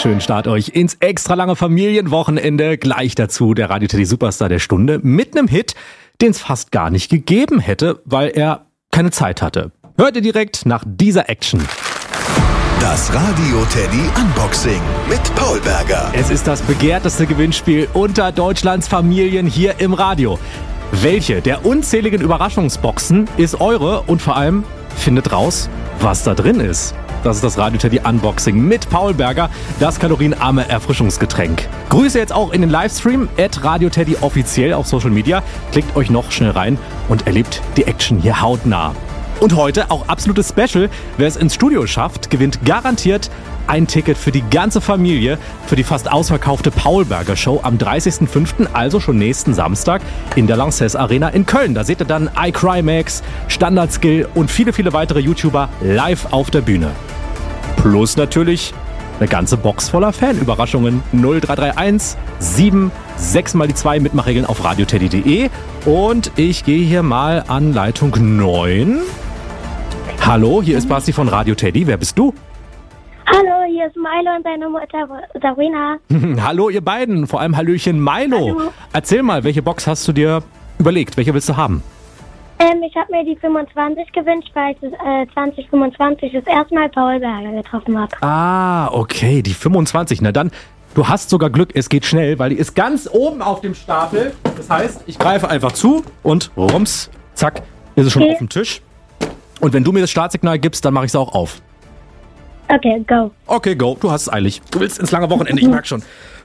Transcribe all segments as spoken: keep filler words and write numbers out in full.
schönen Start euch ins extra lange Familienwochenende. Gleich dazu der Radio Teddy Superstar der Stunde mit einem Hit, den es fast gar nicht gegeben hätte, weil er keine Zeit hatte. Hört ihr direkt nach dieser Action. Das Radio Teddy Unboxing mit Paul Berger. Es ist das begehrteste Gewinnspiel unter Deutschlands Familien hier im Radio. Welche der unzähligen Überraschungsboxen ist eure und vor allem findet raus, was da drin ist. Das ist das Radio Teddy Unboxing mit Paul Berger, das kalorienarme Erfrischungsgetränk. Grüße jetzt auch in den Livestream at Radio Teddy offiziell auf Social Media. Klickt euch noch schnell rein und erlebt die Action hier hautnah. Und heute auch absolutes Special. Wer es ins Studio schafft, gewinnt garantiert ein Ticket für die ganze Familie für die fast ausverkaufte Paul Berger Show am dreißigsten fünften, also schon nächsten Samstag in der Lanxess Arena in Köln. Da seht ihr dann iCrymax, Standard Skill und viele, viele weitere YouTuber live auf der Bühne. Plus natürlich eine ganze Box voller Fanüberraschungen. null drei drei eins sieben sechs mal die zwei Mitmachregeln auf radioteddy punkt de. Und ich gehe hier mal an Leitung neun. Hallo, hier ist Basti von Radio Teddy. Wer bist du? Hallo, hier ist Milo und seine Mutter Sabrina. Hallo ihr beiden, vor allem Hallöchen Milo. Hallo. Erzähl mal, welche Box hast du dir überlegt? Welche willst du haben? Ähm, ich habe mir die fünfundzwanzig gewünscht, weil ich das, äh, zwanzig fünfundzwanzig das erste Mal Paul Berger getroffen habe. Ah, okay, die fünfundzwanzig. Na dann, du hast sogar Glück, es geht schnell, weil die ist ganz oben auf dem Stapel. Das heißt, ich greife einfach zu und rums, zack, ist es schon Okay. auf dem Tisch. Und wenn du mir das Startsignal gibst, dann mache ich es auch auf. Okay, go. Okay, go, du hast es eilig. Du willst ins lange Wochenende, ich merk schon.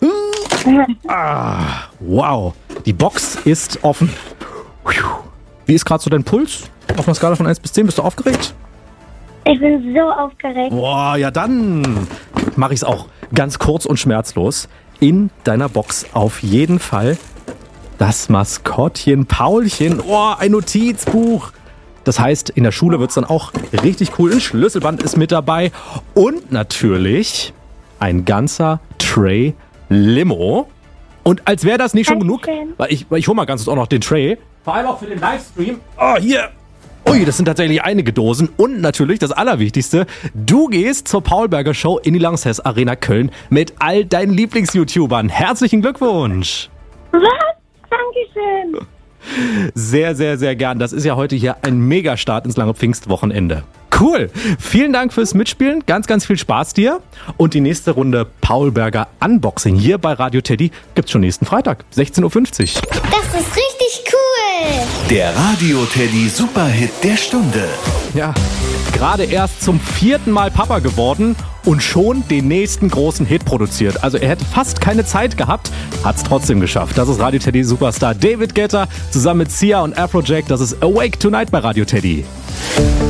Ah, wow, die Box ist offen. Wie ist gerade so dein Puls? Auf einer Skala von eins bis zehn, bist du aufgeregt? Ich bin so aufgeregt. Boah, ja dann mache ich es auch ganz kurz und schmerzlos. In deiner Box auf jeden Fall das Maskottchen Paulchen. Oh, ein Notizbuch. Das heißt, in der Schule wird es dann auch richtig cool. Ein Schlüsselband ist mit dabei. Und natürlich ein ganzer Tray Limo. Und als wäre das nicht schon genug, Dankeschön. weil ich, weil ich hole mal ganz kurz auch noch den Tray. Vor allem auch für den Livestream. Oh, hier. Ui, das sind tatsächlich einige Dosen. Und natürlich das Allerwichtigste, du gehst zur Paul Berger Show in die Lanxess Arena Köln mit all deinen Lieblings-YouTubern. Herzlichen Glückwunsch. Was? Dankeschön. Sehr, sehr, sehr gern. Das ist ja heute hier ein Megastart ins lange Pfingstwochenende. Cool. Vielen Dank fürs Mitspielen. Ganz, ganz viel Spaß dir. Und die nächste Runde Paul Berger Unboxing hier bei Radio Teddy gibt's schon nächsten Freitag, sechzehn Uhr fünfzig. Das ist richtig cool. Der Radio Teddy Superhit der Stunde. Ja, gerade erst zum vierten Mal Papa geworden und schon den nächsten großen Hit produziert. Also er hätte fast keine Zeit gehabt, hat's trotzdem geschafft. Das ist Radio Teddy Superstar David Guetta zusammen mit Sia und Afrojack. Das ist Awake Tonight bei Radio Teddy.